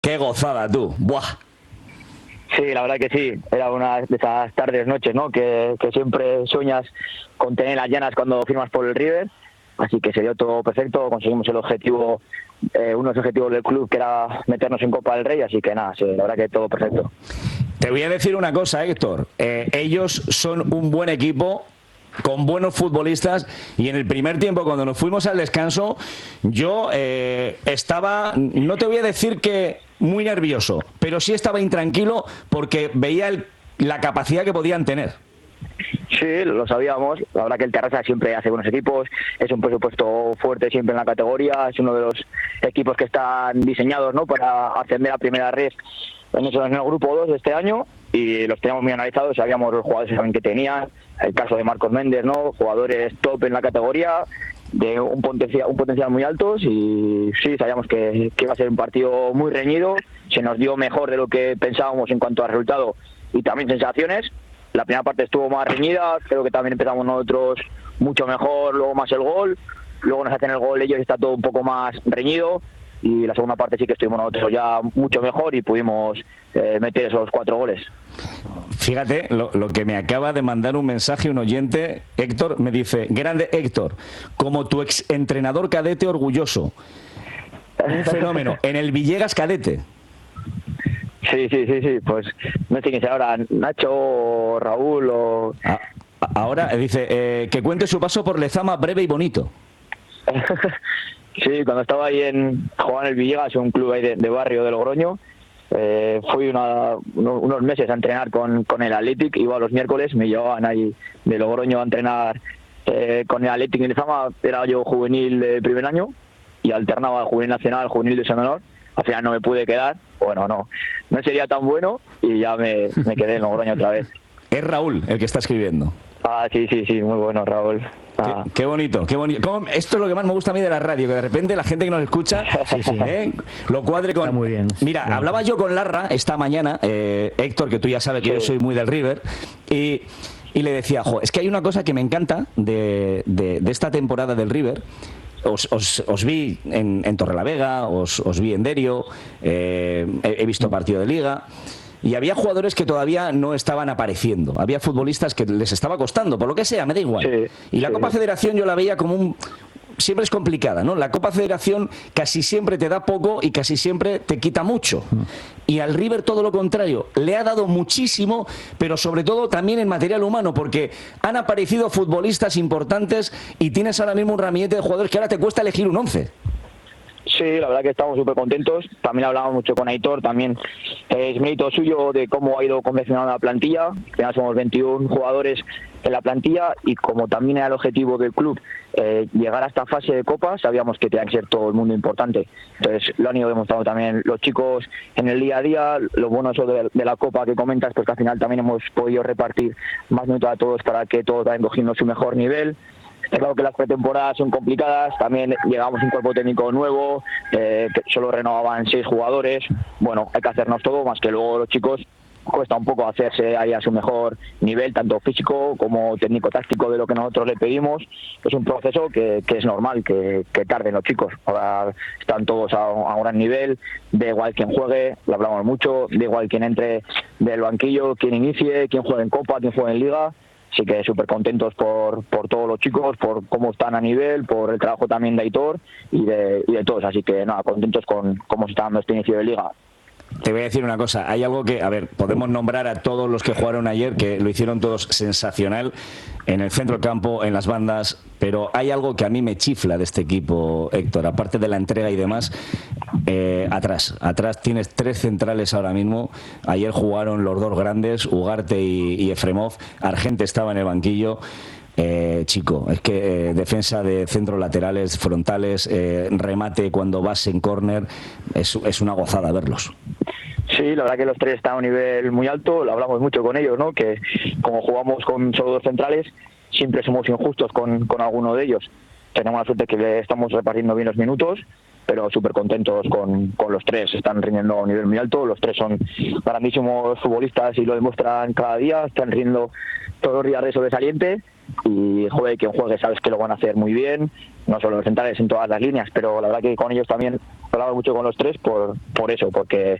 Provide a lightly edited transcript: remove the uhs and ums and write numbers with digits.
Qué gozada tú. Buah. Sí, la verdad que sí. Era una de esas tardes, noches, ¿no? Que siempre sueñas con tener las llanas cuando firmas por el River. Así que se dio todo perfecto. Conseguimos el objetivo, uno de los objetivos del club, que era meternos en Copa del Rey. Así que nada, sí, la verdad que todo perfecto. Te voy a decir una cosa, Héctor. Ellos son un buen equipo, con buenos futbolistas, y en el primer tiempo, cuando nos fuimos al descanso, yo estaba, no te voy a decir que muy nervioso, pero sí estaba intranquilo porque veía la capacidad que podían tener. Sí, lo sabíamos. La verdad que el Terrassa siempre hace buenos equipos, es un presupuesto fuerte siempre en la categoría, es uno de los equipos que están diseñados, ¿no?, para ascender a primera red en el grupo 2 de este año, y los teníamos muy analizados, sabíamos los jugadores también que tenían, el caso de Marcos Méndez, ¿no?, jugadores top en la categoría, de un potencial muy alto, y sí, sabíamos que iba a ser un partido muy reñido. Se nos dio mejor de lo que pensábamos en cuanto a resultado y también sensaciones. La primera parte estuvo más reñida, creo que también empezamos nosotros mucho mejor, luego más el gol, luego nos hacen el gol ellos y está todo un poco más reñido, y la segunda parte sí que estuvimos nosotros ya mucho mejor y pudimos meter esos 4 goles. Fíjate lo que me acaba de mandar un mensaje un oyente, Héctor, me dice: grande Héctor, como tu ex entrenador cadete orgulloso, un fenómeno en el Villegas cadete. Sí, pues no sé quién sea ahora, Nacho, Raúl o... Ahora dice que cuente su paso por Lezama breve y bonito. Sí, cuando estaba ahí jugaba en el Villegas, un club ahí de barrio de Logroño, fui unos meses a entrenar con el Athletic, iba los miércoles, me llevaban ahí de Logroño a entrenar con el Athletic en Lezama. Era yo juvenil de primer año y alternaba juvenil nacional, juvenil de menor. Al final no me pude quedar, bueno, no sería tan bueno, y ya me quedé en Logroño otra vez. Es Raúl el que está escribiendo. Sí, muy bueno, Raúl. Qué bonito, qué bonito. Esto es lo que más me gusta a mí de la radio, que de repente la gente que nos escucha lo cuadre con... Está muy bien. Mira, hablaba yo con Larra esta mañana, Héctor, que tú ya sabes que yo soy muy del River, y le decía: es que hay una cosa que me encanta de esta temporada del River. Os vi en Torrelavega, os vi en Derio, he visto partido de Liga, y había jugadores que todavía no estaban apareciendo, había futbolistas que les estaba costando, por lo que sea, me da igual. Y la Copa Federación yo la veía como siempre es complicada, ¿no? La Copa Federación casi siempre te da poco y casi siempre te quita mucho. Y al River todo lo contrario, le ha dado muchísimo, pero sobre todo también en material humano, porque han aparecido futbolistas importantes y tienes ahora mismo un ramillete de jugadores que ahora te cuesta elegir un 11. Sí, la verdad que estamos súper contentos. También hablamos mucho con Aitor, también es mérito suyo de cómo ha ido confeccionando la plantilla. Al final somos 21 jugadores en la plantilla, y como también era el objetivo del club llegar a esta fase de Copa, sabíamos que tenía que ser todo el mundo importante. Entonces lo han ido demostrando también los chicos en el día a día. Lo bueno eso de la Copa que comentas, pues que al final también hemos podido repartir más minutos a todos para que todos vayan cogiendo su mejor nivel. Es claro que las pretemporadas son complicadas, también llegamos a un cuerpo técnico nuevo, que solo renovaban 6 jugadores. Bueno, hay que hacernos todo, más que luego los chicos cuesta un poco hacerse ahí a su mejor nivel, tanto físico como técnico-táctico, de lo que nosotros le pedimos. Es un proceso que es normal que tarden los chicos. Ahora están todos a un gran nivel, da igual quien juegue, lo hablamos mucho, da igual quien entre del banquillo, quien inicie, quien juegue en Copa, quien juegue en Liga. Así que súper contentos por todos los chicos, por cómo están a nivel, por el trabajo también de Aitor y de todos. Así que nada, contentos con cómo se está dando este inicio de Liga. Te voy a decir una cosa, hay algo que, a ver, podemos nombrar a todos los que jugaron ayer, que lo hicieron todos sensacional, en el centro del campo, en las bandas, pero hay algo que a mí me chifla de este equipo, Héctor, aparte de la entrega y demás. Atrás tienes 3 centrales ahora mismo. Ayer jugaron los 2 grandes, Ugarte y Efremov. Argente estaba en el banquillo. Chico, es que defensa de centros laterales, frontales, remate cuando vas en córner, es una gozada verlos. Sí, la verdad que los 3 están a un nivel muy alto. Lo hablamos mucho con ellos, ¿no? Que como jugamos con solo 2 centrales, siempre somos injustos con alguno de ellos. Tenemos la suerte que le estamos repartiendo bien los minutos, pero súper contentos con los 3. Están rindiendo a un nivel muy alto. Los 3 son grandísimos futbolistas y lo demuestran cada día. Están rindiendo todos los días de sobresaliente, y quien juegue sabes que lo van a hacer muy bien, no solo los centrales, en todas las líneas, pero la verdad que con ellos también hablaba mucho con los tres por eso, porque